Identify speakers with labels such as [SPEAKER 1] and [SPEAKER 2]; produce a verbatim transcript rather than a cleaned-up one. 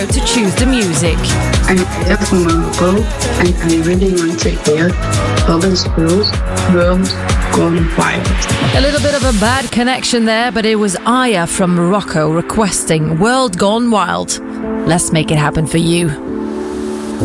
[SPEAKER 1] to choose the music.
[SPEAKER 2] I'm Aya from Morocco, and I really want to hear Urban Scrolls, World Gone Wild.
[SPEAKER 1] A little bit of a bad connection there, but it was Aya from Morocco requesting World Gone Wild. Let's make it happen for you.